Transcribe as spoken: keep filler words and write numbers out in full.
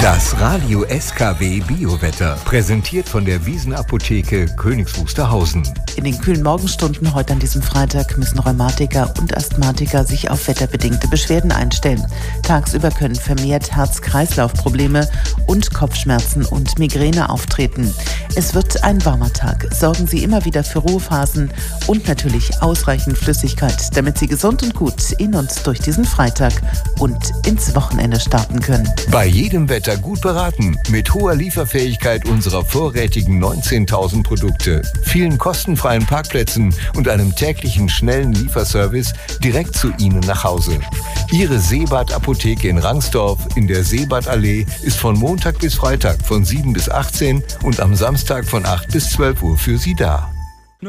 Das Radio S K W Biowetter, präsentiert von der Wiesenapotheke Königs Wusterhausen. In den kühlen Morgenstunden heute an diesem Freitag müssen Rheumatiker und Asthmatiker sich auf wetterbedingte Beschwerden einstellen. Tagsüber können vermehrt Herz-Kreislauf-Probleme und Kopfschmerzen und Migräne auftreten. Es wird ein warmer Tag. Sorgen Sie immer wieder für Ruhephasen und natürlich ausreichend Flüssigkeit, damit Sie gesund und gut in und durch diesen Freitag und ins Wochenende starten können. Bei jedem Wetter gut beraten, mit hoher Lieferfähigkeit unserer vorrätigen neunzehntausend Produkte, vielen kostenfreien Parkplätzen und einem täglichen schnellen Lieferservice direkt zu Ihnen nach Hause. Ihre Seebad Apotheke in Rangsdorf in der Seebadallee ist von Montag bis Freitag von sieben bis achtzehn und am Samstag von acht bis zwölf Uhr für Sie da.